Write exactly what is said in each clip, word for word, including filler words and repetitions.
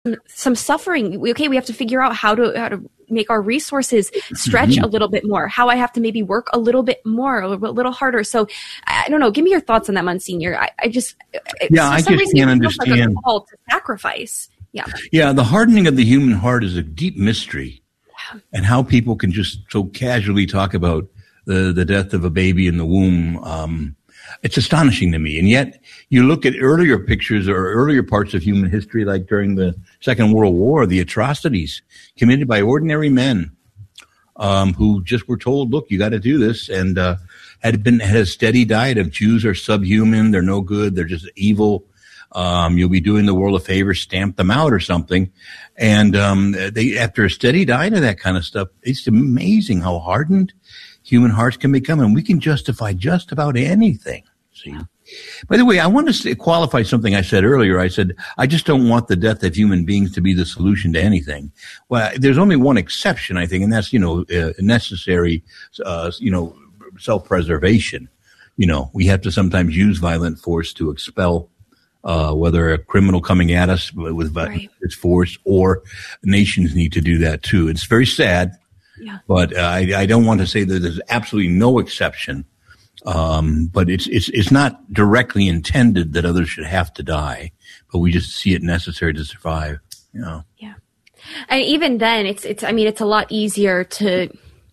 some suffering. Okay, we have to figure out how to how to make our resources stretch mm-hmm. a little bit more, how I have to maybe work a little bit more, a little, a little harder. So I don't know. Give me your thoughts on that, Monsignor. I, I just yeah, I just can't understand. Like a call to sacrifice. Yeah, yeah. The hardening of the human heart is a deep mystery, yeah. and how people can just so casually talk about the the death of a baby in the womb. Um, It's astonishing to me. And yet you look at earlier pictures or earlier parts of human history, like during the Second World War, the atrocities committed by ordinary men, um, who just were told, look, you got to do this. And, uh, had been, had a steady diet of Jews are subhuman. They're no good. They're just evil. Um, you'll be doing the world a favor, stamp them out or something. And, um, they, after a steady diet of that kind of stuff, it's amazing how hardened human hearts can become, and we can justify just about anything. See? By the way, I want to say, qualify something I said earlier. I said, I just don't want the death of human beings to be the solution to anything. Well, there's only one exception, I think, and that's, you know, uh, necessary, uh, you know, self-preservation. You know, we have to sometimes use violent force to expel Uh, whether a criminal coming at us with right. its force, or nations need to do that too. It's very sad. Yeah. But uh, I, I don't want to say that there's absolutely no exception. Um, but it's, it's, it's not directly intended that others should have to die, but we just see it necessary to survive, you know? Yeah. And even then it's, it's, I mean, it's a lot easier to,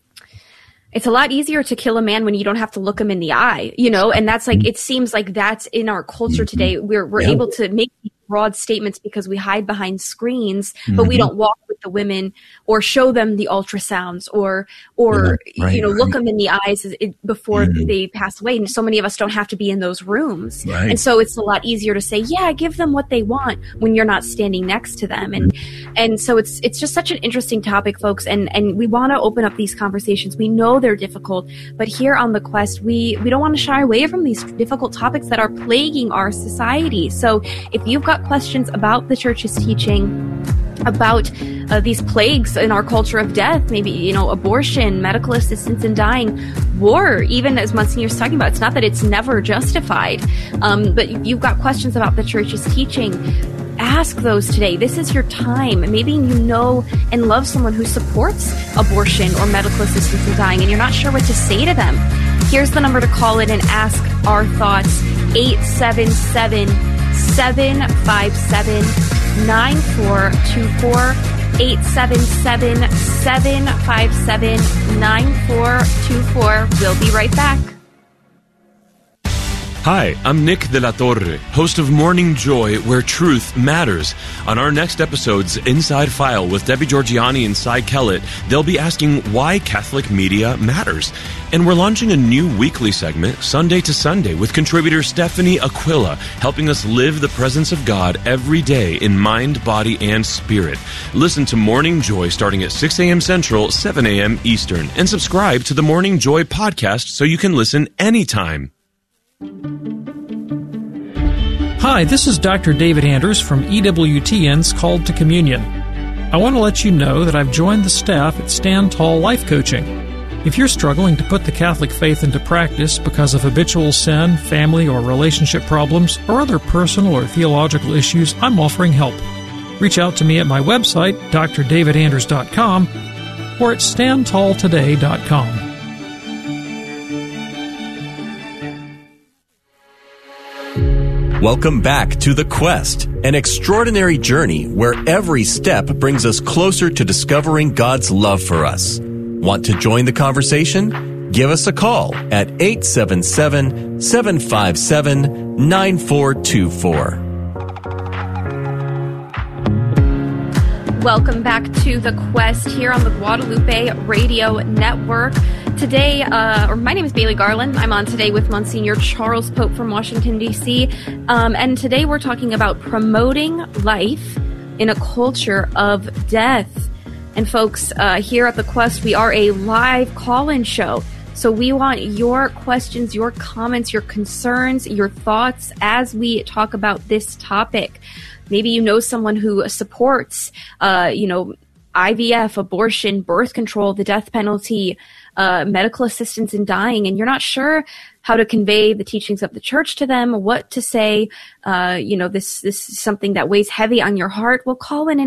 it's a lot easier to kill a man when you don't have to look him in the eye, you know? And that's like, mm-hmm. it seems like that's in our culture mm-hmm. today. We're, we're yeah. able to make broad statements because we hide behind screens, but mm-hmm. we don't walk with the women or show them the ultrasounds or, or, yeah, right, you know, right. look them in the eyes before mm-hmm. they pass away. And so many of us don't have to be in those rooms. Right. And so it's a lot easier to say, yeah, give them what they want when you're not standing next to them. And, mm-hmm. and so it's, it's just such an interesting topic, folks. And, and we want to open up these conversations. We know they're difficult, but here on The Quest, we, we don't want to shy away from these difficult topics that are plaguing our society. So if you've got questions about the church's teaching, about uh, these plagues in our culture of death, maybe, you know, abortion, medical assistance in dying, war, even as Monsignor's talking about, it's not that it's never justified, um, but you've got questions about the church's teaching, ask those today. This is your time. Maybe you know and love someone who supports abortion or medical assistance in dying, and you're not sure what to say to them. Here's the number to call in and ask our thoughts, eight seven seven, seven five seven, nine four two four, eight seven seven, seven five seven, nine four two four. We'll be right back. Hi, I'm Nick de la Torre, host of Morning Joy, where truth matters. On our next episode's Inside File with Debbie Georgiani and Cy Kellett, they'll be asking why Catholic media matters. And we're launching a new weekly segment, Sunday to Sunday, with contributor Stephanie Aquila, helping us live the presence of God every day in mind, body, and spirit. Listen to Morning Joy starting at six a.m. Central, seven a.m. Eastern, and subscribe to the Morning Joy podcast so you can listen anytime. Hi, this is Doctor David Anders from E W T N's Called to Communion. I want to let you know that I've joined the staff at Stand Tall Life Coaching. If you're struggling to put the Catholic faith into practice because of habitual sin, family or relationship problems, or other personal or theological issues, I'm offering help. Reach out to me at my website, d r david anders dot com, or at stand tall today dot com. Welcome back to The Quest, an extraordinary journey where every step brings us closer to discovering God's love for us. Want to join the conversation? Give us a call at eight seven seven, seven five seven, nine four two four. Welcome back to The Quest here on the Guadalupe Radio Network. Today, uh, or my name is Bailey Garland. I'm on today with Monsignor Charles Pope from Washington, D C Um, and today we're talking about promoting life in a culture of death. And folks, uh, here at The Quest, we are a live call-in show. So we want your questions, your comments, your concerns, your thoughts as we talk about this topic. Maybe you know someone who supports, uh, you know, I V F, abortion, birth control, the death penalty, uh, medical assistance in dying, and you're not sure how to convey the teachings of the church to them, what to say, uh, you know, this, this is something that weighs heavy on your heart, well, call in and